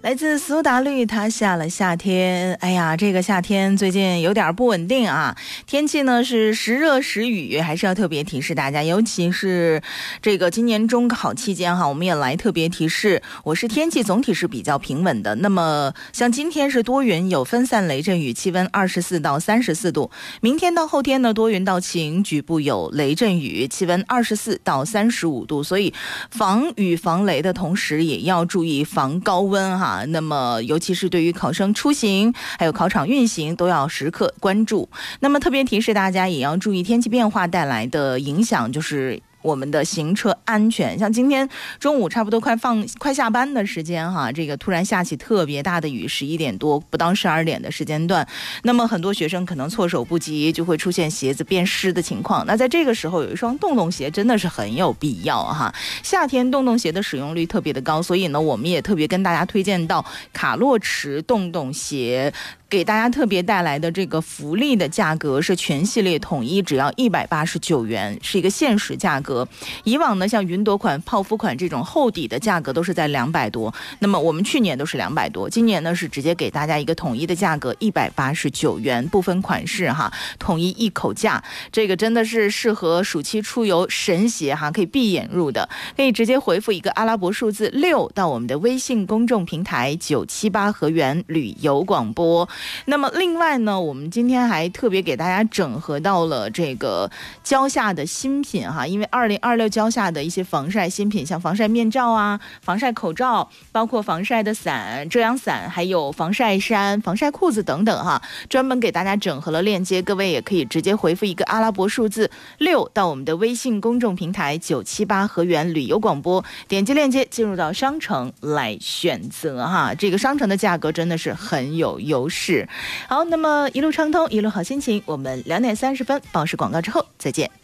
来自苏打绿，他下了夏天。哎呀，这个夏天最近有点不稳定啊，天气呢是时热时雨，还是要特别提示大家，尤其是这个今年中考期间哈，我们也来特别提示。我市天气总体是比较平稳的，那么像今天是多云有分散雷阵雨，气温24到34度。明天到后天呢，多云到晴，局部有雷阵雨，气温24到35度。所以防雨防雷的同时，也要注意防高温哈。那么尤其是对于考生出行还有考场运行都要时刻关注。那么特别提示大家也要注意天气变化带来的影响，就是我们的行车安全。像今天中午差不多快下班的时间哈，这个突然下起特别大的雨，11点多不到12点的时间段，那么很多学生可能措手不及，就会出现鞋子变湿的情况。那在这个时候有一双洞洞鞋真的是很有必要哈。夏天洞洞鞋的使用率特别的高，所以呢我们也特别跟大家推荐到卡洛驰洞洞鞋，给大家特别带来的这个福利的价格是全系列统一只要189元，是一个限时价格。以往呢像云朵款、泡芙款这种厚底的价格都是在200多，那么我们去年都是200多，今年呢是直接给大家一个统一的价格189元，不分款式哈，统一一口价。这个真的是适合暑期出游神鞋哈，可以闭眼入的。可以直接回复一个阿拉伯数字6到我们的微信公众平台978河源旅游广播。那么另外呢，我们今天还特别给大家整合到了这个蕉下的新品哈，因为2026蕉下的一些防晒新品，像防晒面罩啊、防晒口罩，包括防晒的伞、遮阳伞，还有防晒衫、防晒裤子等等哈，专门给大家整合了链接，各位也可以直接回复一个阿拉伯数字6到我们的微信公众平台978河源旅游广播，点击链接进入到商城来选择哈，这个商城的价格真的是很有优势。好，那么一路畅通，一路好心情，我们2点30分报时广告之后再见。